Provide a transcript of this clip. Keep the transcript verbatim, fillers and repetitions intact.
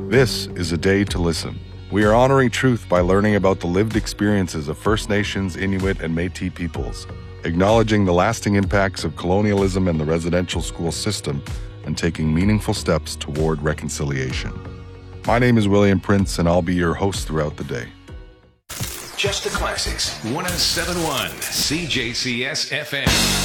This is a day to listen. We are honoring truth by learning about the lived experiences of First Nations, Inuit, and Métis peoples, acknowledging the lasting impacts of colonialism and the residential school system, and taking meaningful steps toward reconciliation. My name is William Prince, and I'll be your host throughout the day. Just the Classics. one oh seven point one C J C S F M.